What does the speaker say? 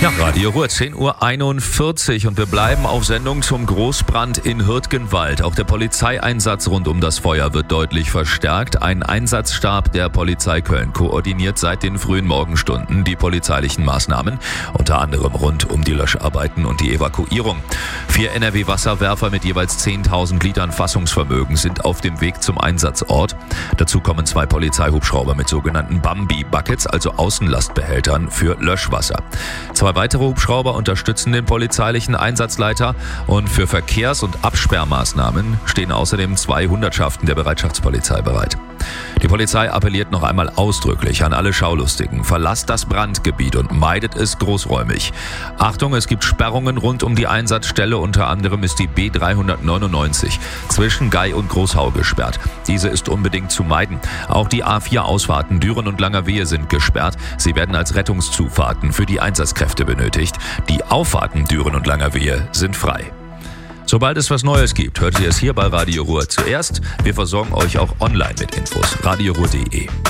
Ja, Radio Ruhr, 10:41 Uhr und wir bleiben auf Sendung zum Großbrand in Hürtgenwald. Auch der Polizeieinsatz rund um das Feuer wird deutlich verstärkt. Ein Einsatzstab der Polizei Köln koordiniert seit den frühen Morgenstunden die polizeilichen Maßnahmen, unter anderem rund um die Löscharbeiten und die Evakuierung. 4 NRW-Wasserwerfer mit jeweils 10.000 Litern Fassungsvermögen sind auf dem Weg zum Einsatzort. Dazu kommen 2 Polizeihubschrauber mit sogenannten Bambi-Buckets, also Außenlastbehältern für Löschwasser. 2 weitere Hubschrauber unterstützen den polizeilichen Einsatzleiter und für Verkehrs- und Absperrmaßnahmen stehen außerdem 2 Hundertschaften der Bereitschaftspolizei bereit. Die Polizei appelliert noch einmal ausdrücklich an alle Schaulustigen: Verlasst das Brandgebiet und meidet es großräumig. Achtung, es gibt Sperrungen rund um die Einsatzstelle, unter anderem ist die B399 zwischen Gei und Großhau gesperrt. Diese ist unbedingt zu meiden. Auch die A4-Ausfahrten Düren und Langerwehe sind gesperrt. Sie werden als Rettungszufahrten für die Einsatzkräfte benötigt. Die Auffahrten Düren und Langerwehe sind frei. Sobald es was Neues gibt, hört ihr es hier bei Radio Ruhr zuerst. Wir versorgen euch auch online mit Infos. radioruhr.de